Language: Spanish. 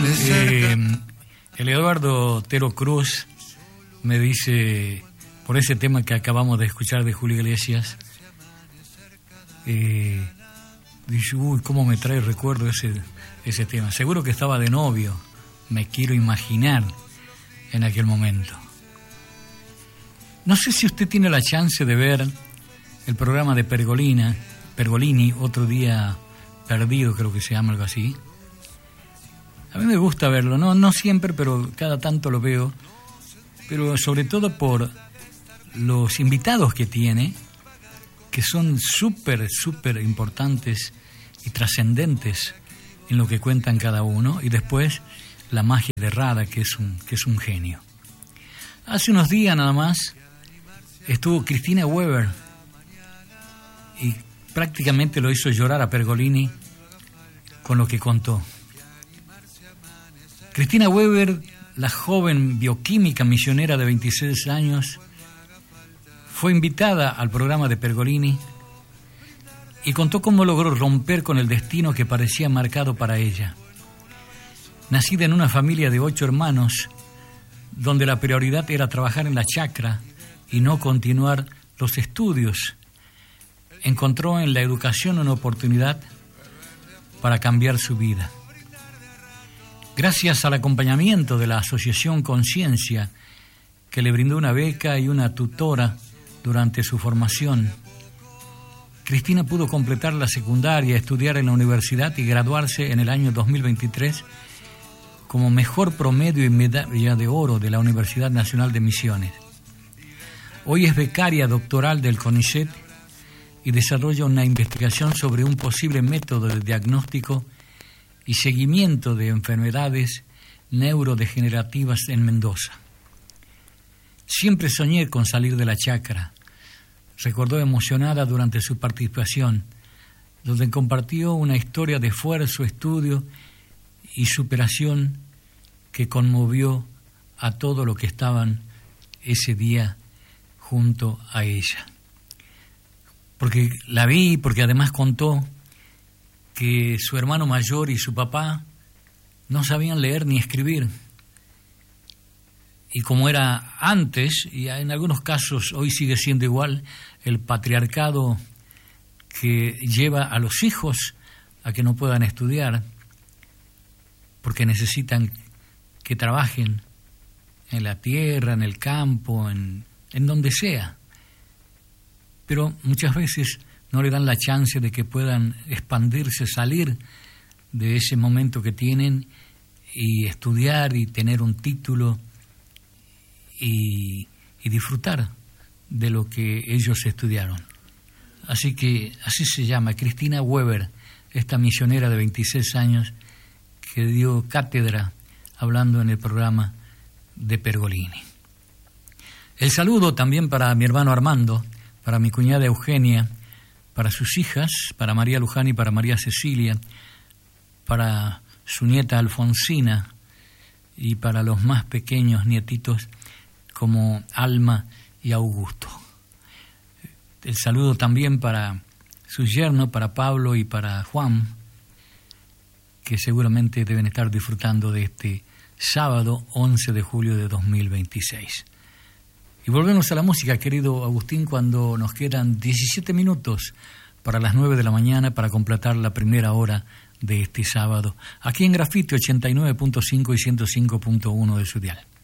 El Eduardo Tero Cruz me dice, por ese tema que acabamos de escuchar de Julio Iglesias, dice, uy, cómo me trae recuerdo ese tema. Seguro que estaba de novio, me quiero imaginar, en aquel momento. No sé si usted tiene la chance de ver el programa de Pergolini, Otro Día Perdido, creo que se llama algo así. A mí me gusta verlo, no siempre, pero cada tanto lo veo, pero sobre todo por los invitados que tiene, que son súper importantes y trascendentes en lo que cuentan cada uno, y después la magia de Rada, que es un genio. Hace unos días nada más estuvo Cristina Weber y prácticamente lo hizo llorar a Pergolini con lo que contó. Cristina Weber, la joven bioquímica misionera de 26 años, fue invitada al programa de Pergolini y contó cómo logró romper con el destino que parecía marcado para ella. Nacida en una familia de 8 hermanos, donde la prioridad era trabajar en la chacra y no continuar los estudios, encontró en la educación una oportunidad para cambiar su vida. Gracias al acompañamiento de la Asociación Conciencia, que le brindó una beca y una tutora durante su formación, Cristina pudo completar la secundaria, estudiar en la universidad y graduarse en el año 2023 como mejor promedio y medalla de oro de la Universidad Nacional de Misiones. Hoy es becaria doctoral del CONICET y desarrolla una investigación sobre un posible método de diagnóstico y seguimiento de enfermedades neurodegenerativas en Mendoza. Siempre soñé con salir de la chacra, recordó emocionada durante su participación, donde compartió una historia de esfuerzo, estudio y superación que conmovió a todos los que estaban ese día junto a ella. Porque la vi, porque además contó que su hermano mayor y su papá no sabían leer ni escribir. Y como era antes, y en algunos casos hoy sigue siendo igual, el patriarcado que lleva a los hijos a que no puedan estudiar, porque necesitan que trabajen en la tierra, en el campo, en donde sea. Pero muchas veces no le dan la chance de que puedan expandirse, salir de ese momento que tienen y estudiar y tener un título y disfrutar de lo que ellos estudiaron. Así que así se llama Cristina Weber, esta misionera de 26 años que dio cátedra hablando en el programa de Pergolini. El saludo también para mi hermano Armando, para mi cuñada Eugenia, para sus hijas, para María Luján y para María Cecilia, para su nieta Alfonsina y para los más pequeños nietitos como Alma y Augusto. El saludo también para su yerno, para Pablo y para Juan, que seguramente deben estar disfrutando de este sábado 11 de julio de 2026. Y volvemos a la música, querido Agustín, cuando nos quedan 17 minutos para las 9 de la mañana para completar la primera hora de este sábado, aquí en Grafite 89.5 y 105.1 de su dial.